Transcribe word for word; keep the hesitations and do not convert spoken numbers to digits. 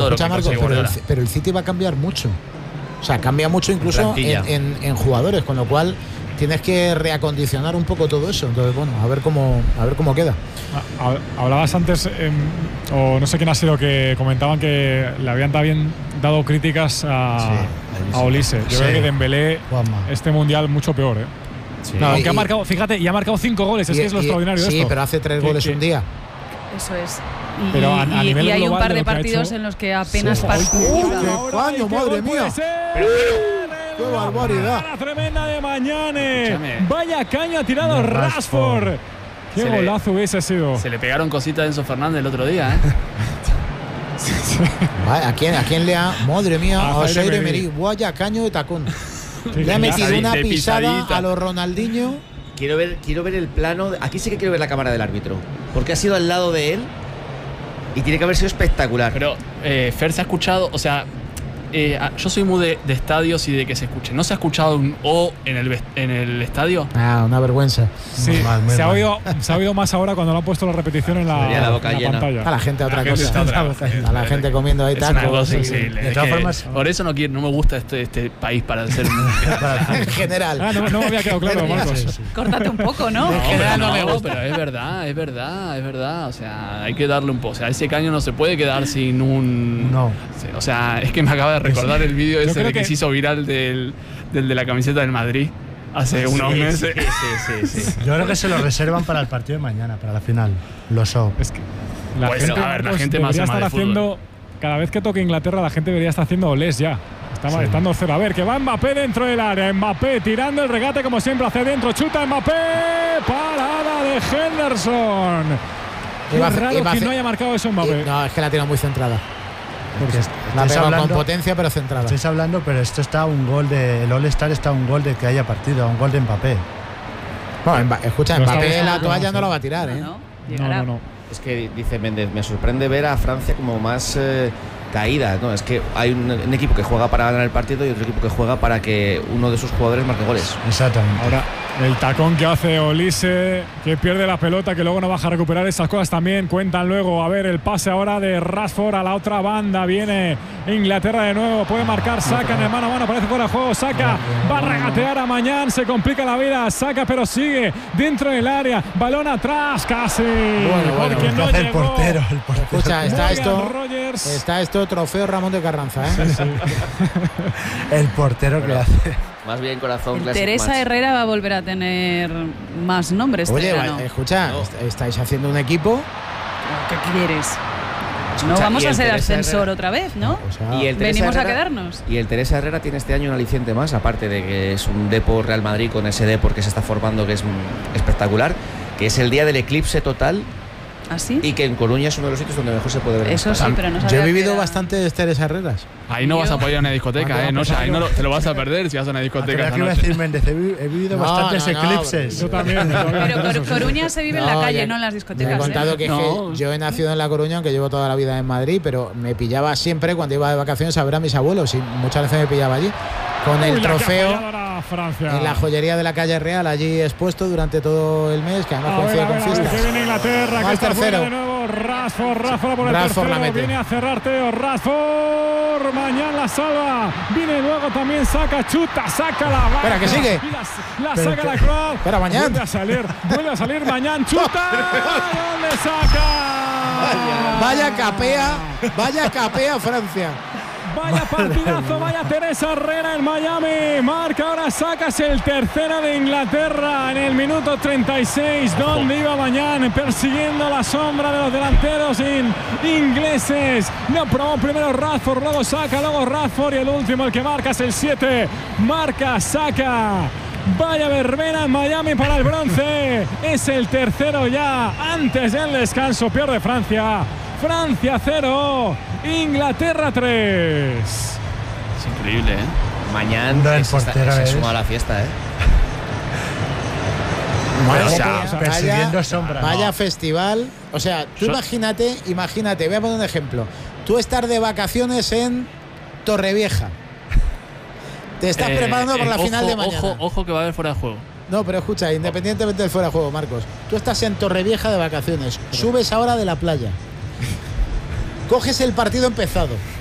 de lo que Marco, consigue pero, el, Guardiola. pero el City va a cambiar mucho. O sea, cambia mucho incluso en, en, en jugadores, con lo cual tienes que reacondicionar un poco todo eso. Entonces, bueno, a ver cómo, a ver cómo queda. Hablabas antes, eh, o no sé quién ha sido, que comentaban que le habían también dado críticas a, sí, a Olise. Yo sí. creo que Dembélé, Juanma. este mundial mucho peor, ¿eh? Sí. No, aunque y, ha marcado, fíjate, y ha marcado cinco goles, es y, que es lo y, extraordinario de sí, esto. pero hace tres goles que, un día. Eso es. Y, pero a, a y, nivel y hay un par de de partidos hecho, en los que apenas sí. participa. ¡Qué paño, madre mía! ¡Qué barbaridad! La tremenda de Mañane. Vaya caño ha tirado Rashford. Rashford. Qué se golazo le, hubiese sido. Se le pegaron cositas a Enzo Fernández el otro día, ¿eh? sí, sí. Vale, ¿a quién, ¿A quién le ha...? Madre mía, a Jair Emery. Vaya caño de tacón. Le ha metido una pisada a los Ronaldinho. Quiero ver, quiero ver el plano. Aquí sí que quiero ver la cámara del árbitro. Porque ha sido al lado de él y tiene que haber sido espectacular. Pero, eh, Fer, se ha escuchado, o sea, eh, yo soy muy de, de estadios y de que se escuche. ¿No se ha escuchado un O en el, en el estadio? Ah, una vergüenza. Sí, muy mal, muy se, ha oído, se ha oído más ahora cuando lo han puesto la repetición en la, la, boca en la pantalla. A la gente a otra la cosa. Gente otra, a la gente comiendo ahí tacos. Sí, sí, de todas formas, por eso no quiero, no me gusta este, este país para ser en general. Ah, no, no me había quedado claro, Marcos. Sí, sí. Córtate un poco, ¿no? No, en general no, no me gusta. Pero es verdad, es verdad, es verdad. O sea, hay que darle un poco. O sea, ese caño no se puede quedar sin un. No. O sea, es que me acaba de recordar el vídeo ese de que, que se hizo viral del, del de la camiseta del Madrid hace sí, unos meses. Sí, sí, sí, sí. Yo creo que se lo reservan para el partido de mañana, para la final. Los O. Es que la pues, gente, a ver, la gente debería más estar haciendo. Cada vez que toque Inglaterra, la gente debería estar haciendo olés ya. Estaba sí. estando cero. A ver, que va Mbappé dentro del área. Mbappé tirando el regate como siempre hacia adentro. Chuta Mbappé. Parada de Henderson. Qué iba raro iba que no haya marcado eso Mbappé. No, es que la tiene muy centrada. La pegado hablando, con potencia pero centrada. Estáis hablando, pero esto está un gol de el All-Star está un gol de que haya partido, un gol de Mbappé. Bueno, escucha, no Mbappé la toalla no la va a tirar, ¿eh? No, no, no, no. Es que dice Méndez, me sorprende ver a Francia como más eh, caída, ¿no? Es que hay un, un equipo que juega para ganar el partido y otro equipo que juega para que uno de sus jugadores marque goles. Exactamente. Ahora el tacón que hace Olise, que pierde la pelota, que luego no baja a recuperar, esas cosas también cuentan luego. A ver, el pase ahora de Rashford a la otra banda. Viene Inglaterra de nuevo. Puede marcar Saka en el mano a mano. Parece fuera de juego. Saka va a regatear a Mañán. Se complica la vida. Saka, pero sigue dentro del área. Balón atrás, casi. Bueno, bueno, porque no el portero, el portero. Escucha, está esto, Rogers. está esto trofeo Ramón de Carranza, ¿eh? Sí, sí. El portero que hace. Más bien corazón. Teresa match. Herrera va a volver a tener más nombres. Oye, verano. escucha, no. estáis haciendo un equipo. ¿Qué quieres? No vamos a ser ascensor Herrera. Otra vez, ¿no? O sea, y el venimos Herrera, a quedarnos. Y el Teresa Herrera tiene este año un aliciente más, aparte de que es un Depor Real Madrid con ese Depor que se está formando, que es espectacular, que es el día del eclipse total. ¿Ah, sí? Y que en Coruña es uno de los sitios donde mejor se puede ver. Eso sí, pero no sabía. Yo he vivido era... bastantes Teresa Herreras. Ahí no vas a poder ir a una discoteca, ah, ¿eh? No, ahí no lo, te lo vas a perder si vas a una discoteca. Que iba a decir Méndez, he vivido no, bastantes no, no, eclipses. Yo también. Pero Cor Coruña se vive en la calle, ya, no en las discotecas. Me he contado ¿eh? que, no. que yo he nacido en La Coruña, aunque llevo toda la vida en Madrid, pero me pillaba siempre cuando iba de vacaciones a ver a mis abuelos y muchas veces me pillaba allí con el Uy, trofeo Francia. en la joyería de la calle Real, allí expuesto durante todo el mes, que además coincide con fiestas. Que viene Inglaterra, que está tercero. De nuevo, Rashford, Rashford por el Rashford tercero, la mete. Viene a cerrar Teo, Rashford, Mañán la salva, viene luego también saca, chuta, saca la baja. Espera, que sigue. La, la saca que, la Croix. Espera, Mañán. Vuelve a salir, vuelve a salir Mañán, chuta. ¿Dónde saca? Vaya capea, vaya capea Francia. Vaya partidazo, vaya Teresa Herrera en Miami. Marca ahora, sacas el tercero de Inglaterra en el minuto treinta y seis. Donde iba Mañán persiguiendo la sombra de los delanteros in ingleses. No probó primero Rashford, luego saca, luego Rashford y el último, el que marca es el siete. Marca, saca. Vaya verbena en Miami para el bronce. Es el tercero ya antes del descanso. Pierde Francia. Francia cero, Inglaterra tres. Es increíble, ¿eh? Mañana el portero se es. suma a la fiesta, ¿eh? Vaya, o sea, vaya, persiguiendo sombra. Vaya no. festival. O sea, tú so imagínate, imagínate, voy a poner un ejemplo. Tú estar de vacaciones en Torrevieja. Te estás eh, preparando para eh, la ojo, final de mañana. Ojo, ojo que va a haber fuera de juego. No, pero escucha, independientemente del fuera de juego, Marcos. Tú estás en Torrevieja de vacaciones. Subes ahora de la playa. Coges el partido empezado.